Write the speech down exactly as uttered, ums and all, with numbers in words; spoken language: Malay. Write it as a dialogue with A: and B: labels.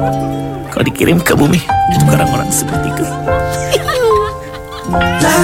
A: Kau dikirim ke bumi untuk orang-orang seperti kau.